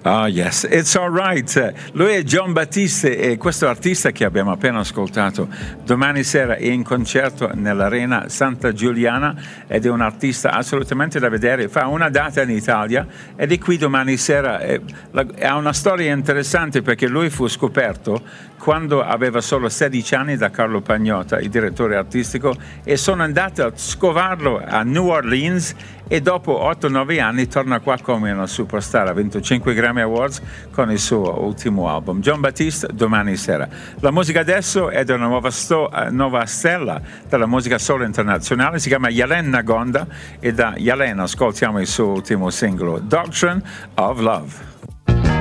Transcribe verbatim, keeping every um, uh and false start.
Oh yes, it's all right. Lui è Jon Batiste e questo artista che abbiamo appena ascoltato domani sera è in concerto nell'Arena Santa Giuliana ed è un artista assolutamente da vedere. Fa una data in Italia ed è qui domani sera. Ha una storia interessante perché lui fu scoperto quando aveva solo sedici anni da Carlo Pagnotta, il direttore artistico, e sono andato a scovarlo a New Orleans e dopo otto nove anni torna qua come una superstar. Ha vinto cinque Grammy Awards con il suo ultimo album. Jon Batiste domani sera. La musica adesso è di una nuova, sto, uh, nuova stella della musica solo internazionale, si chiama Yalen Nagonda e da Yalen ascoltiamo il suo ultimo singolo, Doctrine of Love.